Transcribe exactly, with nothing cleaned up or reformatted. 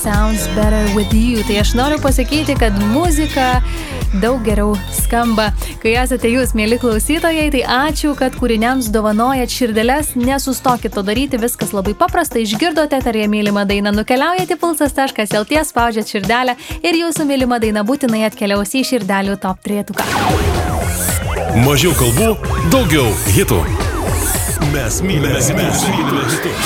sounds better with you. Tai aš noriu pasakyti, kad muzika daug geriau skamba. Kai esate jūs, mėly klausytojai, tai ačiū, kad kūriniams dovanojat širdeles. Nesustokit to daryti, viskas labai paprasta. Išgirdote tarė mylimą dainą, nukeliaujate pulsas taškas lt, spaudžiat širdelę ir jūsų mylima daina būtinai atkeliaus į širdelių top trejetuką. Mažiau kalbų, daugiau hitų. Mes mylime, mes mylime hitų.